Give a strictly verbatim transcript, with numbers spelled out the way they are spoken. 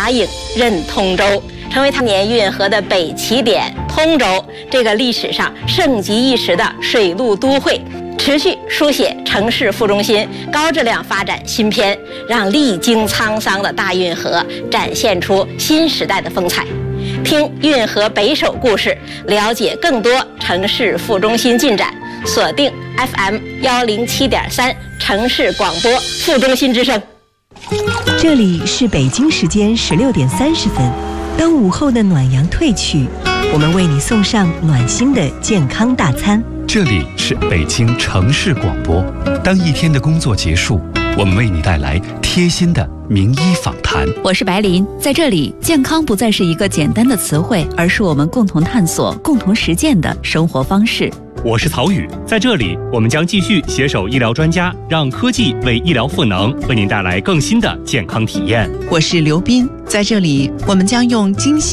答应任通州，成为当年运河的北起点。通州这个历史上盛极一时的水陆都会，持续书写城市副中心高质量发展新篇，让历经沧桑的大运河展现出新时代的风采。听运河北首故事，了解更多城市副中心进展，锁定 F M 幺零七点三城市广播副中心之声。 这里是北京时间十六点三十分，当午后的暖阳褪去，我们为你送上暖心的健康大餐。 这里是北京城市广播，当一天的工作结束，我们为你带来贴心的名医访谈。 我是白琳，在这里，健康不再是一个简单的词汇，而是我们共同探索、共同实践的生活方式。 我是曹宇，在这里，我们将继续携手医疗专家，让科技为医疗赋能，为您带来更新的健康体验。 我是刘斌，在这里，我们将用精细